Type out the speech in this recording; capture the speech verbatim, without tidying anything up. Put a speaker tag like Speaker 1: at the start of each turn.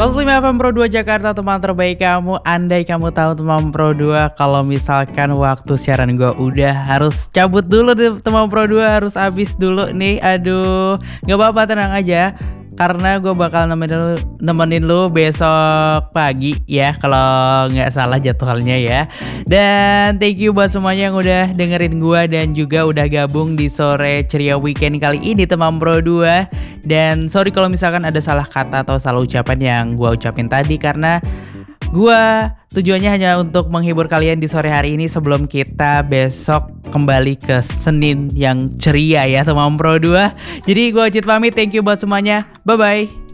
Speaker 1: seratus lima F M Pro dua Jakarta, teman terbaik kamu. Andai kamu tahu teman Pro dua, kalau misalkan waktu siaran gue udah harus cabut dulu deh, teman Pro dua harus habis dulu nih. Aduh, gak apa-apa, tenang aja. Karena gue bakal nemenin lu, nemenin lu besok pagi ya, kalau nggak salah jadwalnya ya. Dan thank you buat semuanya yang udah dengerin gue dan juga udah gabung di sore ceria weekend kali ini teman Pro dua. Dan sorry kalau misalkan ada salah kata atau salah ucapan yang gue ucapin tadi, karena gue tujuannya hanya untuk menghibur kalian di sore hari ini sebelum kita besok kembali ke Senin yang ceria ya teman Pro dua. Jadi gue Cid pamit, thank you buat semuanya, bye bye.